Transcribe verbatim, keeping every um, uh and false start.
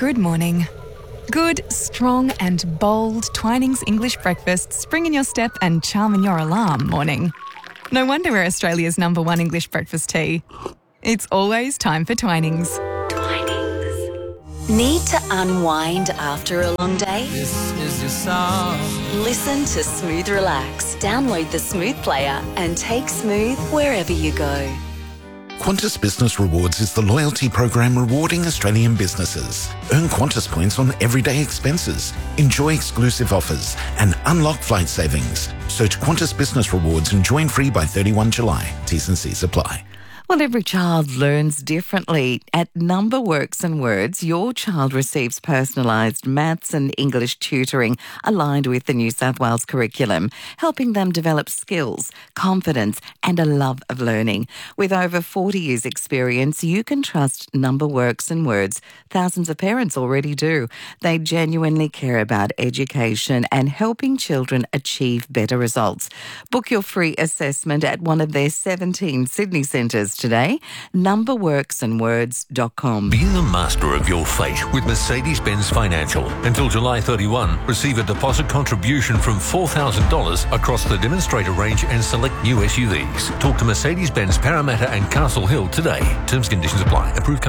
Good morning. Good, strong and bold Twinings English breakfast spring in your step and charm in your alarm morning. No wonder we're Australia's number one English breakfast tea. It's always time for Twinings. Twinings. Need to unwind after a long day? This is your song. Listen to Smooth Relax. Download the Smooth player and take Smooth wherever you go. Qantas Business Rewards is the loyalty program rewarding Australian businesses. Earn Qantas points on everyday expenses, enjoy exclusive offers, and unlock flight savings. Search Qantas Business Rewards and join free by thirty-first of July. T's and C's apply. Well, every child learns differently. At Numberworks and Words, your child receives personalised maths and English tutoring aligned with the New South Wales curriculum, helping them develop skills, confidence and a love of learning. With over forty years' experience, you can trust Numberworks and Words. Thousands of parents already do. They genuinely care about education and helping children achieve better results. Book your free assessment at one of their seventeen Sydney centres today. numberworks and words dot com. Be the master of your fate with Mercedes-Benz Financial. Until July thirty-first, receive a deposit contribution from four thousand dollars across the demonstrator range and select new S U Vs. Talk to Mercedes-Benz Parramatta and Castle Hill today. Terms and conditions apply. Approved